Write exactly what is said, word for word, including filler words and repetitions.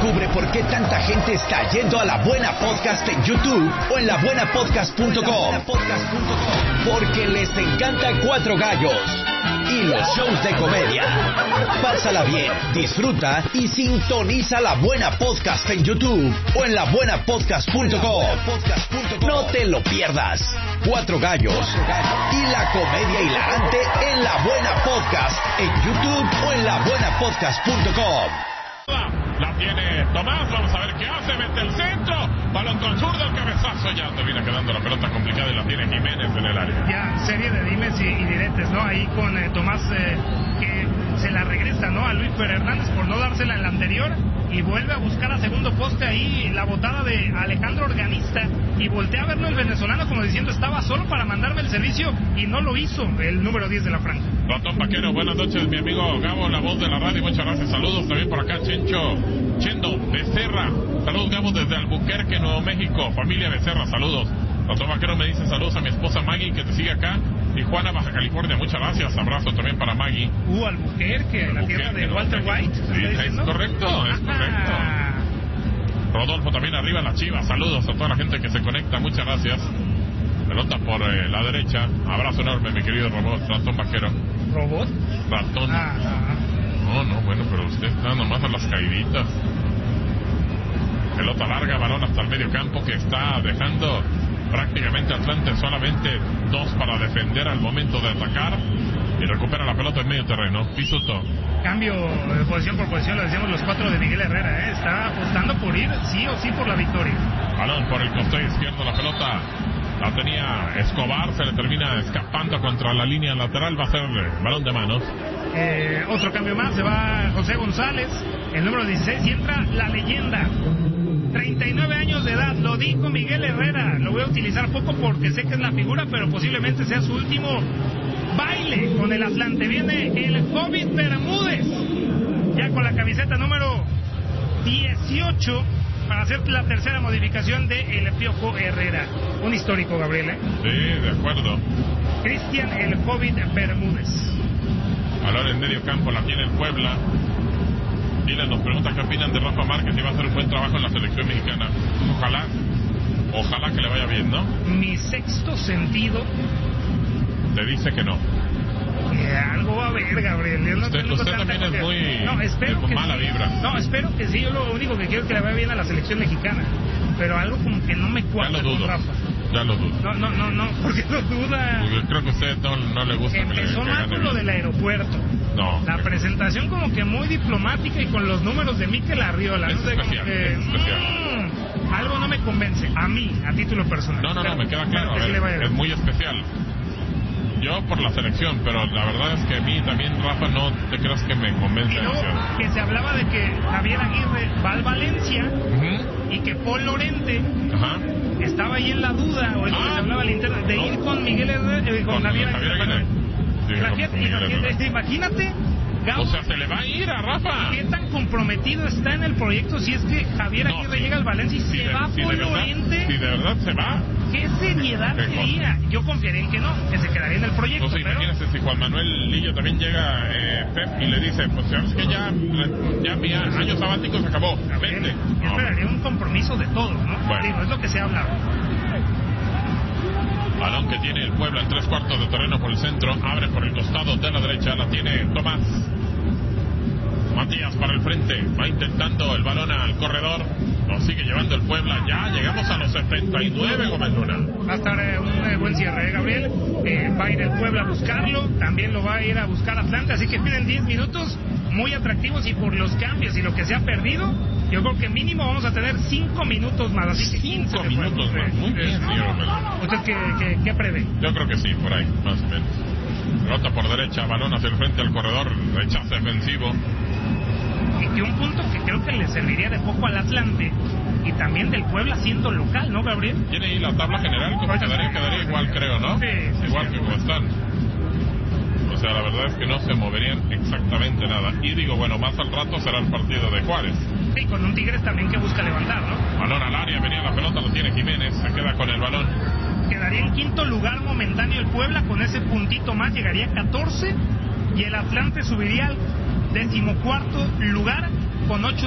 Descubre por qué tanta gente está yendo a La Buena Podcast en YouTube o en la buena podcast punto com. Porque les encanta Cuatro Gallos y los shows de comedia. Pásala bien, disfruta y sintoniza La Buena Podcast en YouTube o en la buena podcast punto com. No te lo pierdas. Cuatro Gallos y la comedia hilarante en La Buena Podcast en YouTube o en la buena podcast punto com. La tiene Tomás, vamos a ver qué hace, mete el centro, balón con zurda, el cabezazo, ya termina quedando la pelota complicada y la tiene Jiménez en el área. Ya, serie de dimes y, y diretes, ¿no? Ahí con eh, Tomás, eh, que se la regresa, ¿no? A Luis Pérez Hernández por no dársela en la anterior y vuelve a buscar a segundo poste ahí la botada de Alejandro Organista y voltea a verlo el venezolano como diciendo estaba solo para mandarme el servicio y no lo hizo el número diez de la franja. Ratón Vaquero, buenas noches, mi amigo Gabo, la voz de la radio, muchas gracias, saludos también por acá, Chencho, Chendo, Becerra, saludos Gabo desde Albuquerque, Nuevo México, familia Becerra, saludos. Ratón Vaquero me dice saludos a mi esposa Maggie que te sigue acá, Tijuana, Baja California, muchas gracias, abrazo también para Maggie. Uh, Albuquerque, la tierra de Walter White, sí, es correcto, es correcto. Rodolfo también arriba en la Chiva, saludos a toda la gente que se conecta, muchas gracias. Pelota por eh, la derecha, abrazo enorme mi querido robot, Ratón Vaquero. ¿Robot? Ratón. Ah, ah. No, no, bueno, pero usted está nomás a las caíditas. Pelota larga, balón hasta el medio campo que está dejando prácticamente Atlante solamente dos para defender al momento de atacar y recupera la pelota en medio terreno. Pisuto. Cambio de posición por posición, lo decíamos los cuatro de Miguel Herrera, ¿eh? Está apostando por ir sí o sí por la victoria. Balón por el costado izquierdo, la pelota la tenía Escobar, se le termina escapando contra la línea lateral, va a ser balón de manos. Eh, otro cambio más, se va José González, el número dieciséis, y entra la leyenda. treinta y nueve años de edad, lo dijo Miguel Herrera, lo voy a utilizar poco porque sé que es la figura, pero posiblemente sea su último baile con el Atlante. Viene el Hobbit Bermúdez, ya con la camiseta número dieciocho, para hacer la tercera modificación de El Piojo Herrera. Un histórico, Gabriel, ¿eh? Sí, de acuerdo. Cristian el Hobbit Bermúdez. Valor en medio campo, la tiene el Puebla. Dylan nos pregunta qué opinan de Rafa Márquez y va a hacer un buen trabajo en la selección mexicana. Ojalá, ojalá que le vaya bien, ¿no? Mi sexto sentido te dice que no. Eh, algo va a haber, Gabriel. Yo no usted tengo usted también es muy no, espero de que mala sí. vibra. No, espero que sí. Yo lo único que quiero es que le vaya bien a la selección mexicana. Pero algo como que no me cuadra con Rafa. Ya lo dudo. No, no, no, no. ¿Por qué lo duda? Porque creo que a usted no, no le gusta. Empezó que le, mal con lo del aeropuerto. No. La presentación como que muy diplomática y con los números de Mikel Arriola. Es no sé, especial, como que, es especial. Mmm, algo no me convence. A mí, a título personal. No, no, pero, no, me queda claro. A sí ver, es muy especial. Yo por la selección, pero la verdad es que a mí también, Rafa, no te creas que me convence y luego, demasiado. que se hablaba de que Javier Aguirre va al Valencia uh-huh. y que Paul Lorente uh-huh. estaba ahí en la duda, o es lo ah, que se hablaba al interno, de no. ir con Miguel Herrera, eh, con, con Javier Aguirre. Javier Aguirre. Sí, imagínate, imagínate, imagínate Gabo, o sea, se le va a ir a Rafa. ¿Qué tan comprometido está en el proyecto si es que Javier Aguirre no, sí. llega al Valencia y si se de, va si Paul de verdad, Lorente? Si de verdad se va. ¿Qué seriedad sería? Yo confiaría en que no, que se quedaría en el proyecto. Entonces, pero... imagínese si Juan Manuel Lillo también llega, eh, Pep, y le dice, pues sabes que ya, ya mi año sabático se acabó. Vente. Yo esperaría no. un compromiso de todos, ¿no? Bueno. Digo, es lo que se ha hablado. Balón que tiene el Puebla en tres cuartos de terreno por el centro, abre por el costado de la derecha, la tiene Tomás. Matías para el frente, va intentando el balón al corredor, lo sigue llevando el Puebla, ya llegamos a los setenta y nueve, Gómez Luna. Va a estar eh, un eh, buen cierre, ¿eh, Gabriel? Eh, va a ir el Puebla a buscarlo, también lo va a ir a buscar Atlante, así que piden diez minutos muy atractivos y por los cambios y lo que se ha perdido, yo creo que mínimo vamos a tener cinco minutos más, así que quince minutos más, muy bien, señor Gómez. ¿Usted qué, qué, qué prevé? Yo creo que sí, por ahí, más o menos. Pelota por derecha, balón hacia el frente al corredor, rechazo defensivo. Y que un punto que creo que le serviría de poco al Atlante y también del Puebla siendo local, ¿no, Gabriel? Tiene ahí la tabla general, como quedaría, quedaría igual, creo, ¿no? Sí, sí, igual sí, que como están. O sea, la verdad es que no se moverían exactamente nada. Y digo, bueno, más al rato será el partido de Juárez. Sí, con un Tigres también que busca levantar, ¿no? Balón al área, venía la pelota, lo tiene Jiménez, se queda con el balón. Quedaría en quinto lugar momentáneo el Puebla, con ese puntito más llegaría a catorce y el Atlante subiría al decimocuarto lugar con ocho